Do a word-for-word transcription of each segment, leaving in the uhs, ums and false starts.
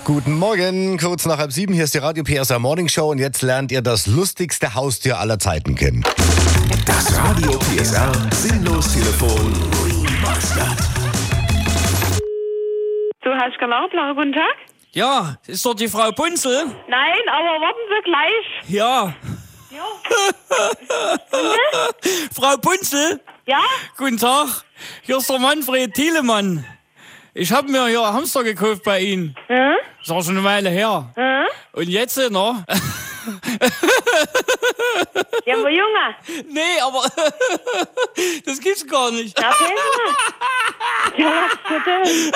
Guten Morgen, kurz nach halb sieben, hier ist die Radio P S R Morning Show und jetzt lernt ihr das lustigste Haustier aller Zeiten kennen. Das Radio P S R Sinnlos-Telefon Remastered. Du hast genau, Laura, guten Tag? Ja, ist dort die Frau Punzel? Nein, aber warten Sie gleich. Ja. Ja. Frau Punzel? Ja? Guten Tag. Hier ist der Manfred Thielemann. Ich habe mir hier Hamster gekauft bei Ihnen. Hm? Das war schon eine Weile her. Hm? Und jetzt, ne? Ja, aber Junge. Nee, aber das gibt's gar nicht. Na, erzählen Sie mal. Ja, was ist denn?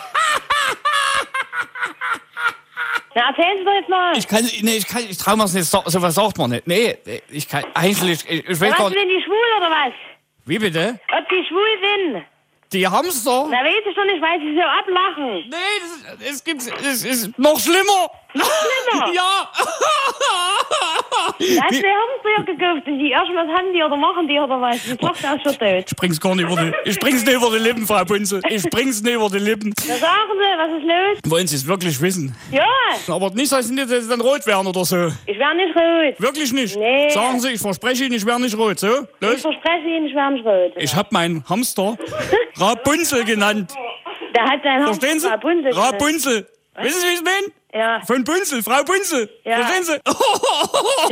Na, erzählen Sie doch jetzt mal. Ich kann, nee, ich kann, ich trau mir's nicht, so was sagt man nicht. Nee, ich kann, eigentlich, ich, ich weiß Was, gar nicht. sind die schwul oder was? Wie bitte? Ob die schwul sind? Die Hamster? Na, weiß ich doch nicht, weil Sie so ablachen. Nee, das, es gibt, es ist noch schlimmer. Noch schlimmer? Ja. Da hast du die Hamster gekauft. Die erstmal was haben die oder machen die oder was? Die Tochter ist schon tot. Ich bring's gar nicht über die, ich bring's nicht über die Lippen, Frau Punzel. Ich bring's nicht über die Lippen. Na, sagen Sie, was ist los? Wollen Sie es wirklich wissen? Ja, Aber nicht, dass Sie nicht dass Sie dann rot werden oder so. ich werde nicht rot. Wirklich nicht? Nee. Sagen Sie, ich verspreche Ihnen, ich werde nicht rot. So, Ich los. verspreche Ihnen, ich werde nicht rot. Ich habe meinen Hamster Rapunzel genannt. Der hat seinen Verstehen Sie? Hamster Rapunzel genannt. Rapunzel. Wissen Sie, wie ich es meine? Ja. Von Punzel, Frau Punzel. Ja. Verstehen Sie? Ja,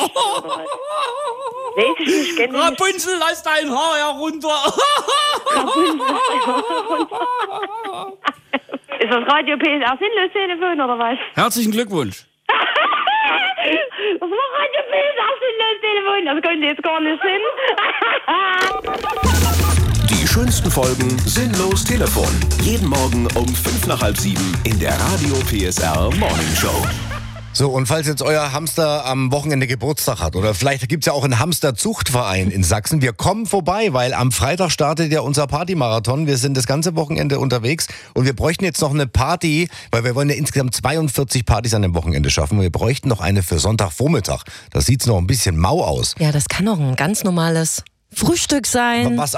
weiß ich nicht, kenn ich nicht. Rapunzel, lass dein Haar herunter. Ist das Radio P S R Sinnlos-Telefon oder was? Herzlichen Glückwunsch. Das war Radio P S R Sinnlos-Telefon. Das könnte jetzt gar nicht Sinn. Die schönsten Folgen Sinnlos Telefon. Jeden Morgen um fünf nach halb sieben in der Radio P S R Morning Show. So, und falls jetzt euer Hamster am Wochenende Geburtstag hat oder vielleicht gibt's ja auch einen Hamsterzuchtverein in Sachsen, wir kommen vorbei, weil am Freitag startet ja unser Partymarathon. Wir sind das ganze Wochenende unterwegs und wir bräuchten jetzt noch eine Party, weil wir wollen ja insgesamt zweiundvierzig Partys an dem Wochenende schaffen. Wir bräuchten noch eine für Sonntagvormittag. Das sieht's noch ein bisschen mau aus. Ja, das kann doch ein ganz normales Frühstück sein. Was